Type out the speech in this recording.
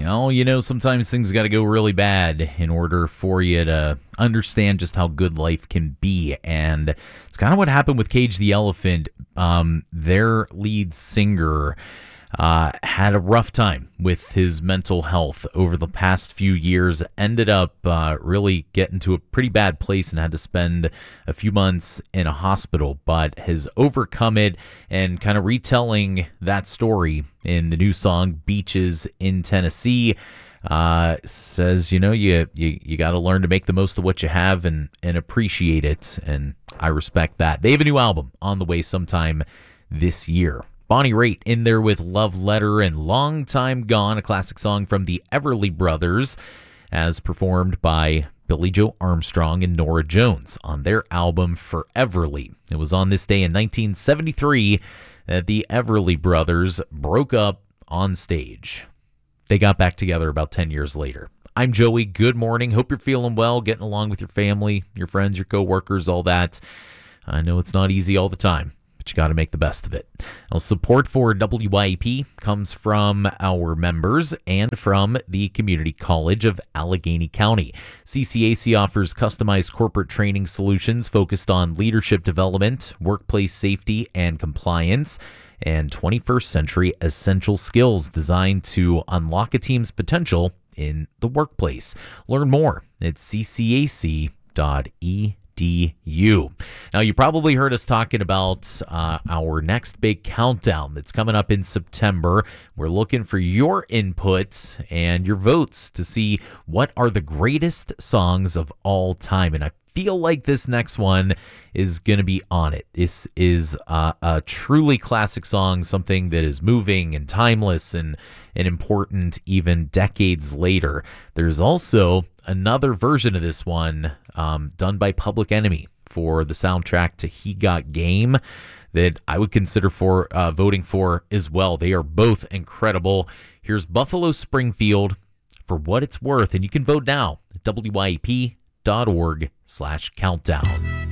Sometimes things got to go really bad in order for you to understand just how good life can be. And it's kind of what happened with Cage the Elephant. Their lead singer had a rough time with his mental health over the past few years, ended up really getting to a pretty bad place and had to spend a few months in a hospital, but has overcome it and kind of retelling that story in the new song Beaches in Tennessee. Says, you got to learn to make the most of what you have and appreciate it. And I respect that. They have a new album on the way sometime this year. Bonnie Raitt in there with Love Letter and Long Time Gone, a classic song from the Everly Brothers, as performed by Billie Joe Armstrong and Norah Jones on their album Foreverly. It was on this day in 1973 that the Everly Brothers broke up on stage. They got back together about 10 years later. I'm Joey. Good morning. Hope you're feeling well, getting along with your family, your friends, your coworkers, all that. I know it's not easy all the time, but you got to make the best of it. Now, support for WYAP comes from our members and from the Community College of Allegheny County. CCAC offers customized corporate training solutions focused on leadership development, workplace safety and compliance, and 21st century essential skills designed to unlock a team's potential in the workplace. Learn more at ccac.edu. Now, you probably heard us talking about our next big countdown that's coming up in September. We're looking for your input and your votes to see what are the greatest songs of all time. And I feel like this next one is going to be on it. This is a truly classic song, something that is moving and timeless and important even decades later. There's also another version of this one done by Public Enemy for the soundtrack to He Got Game that I would consider for voting for as well. They are both incredible. Here's Buffalo Springfield for what it's worth, and you can vote now at WYAP.org/countdown.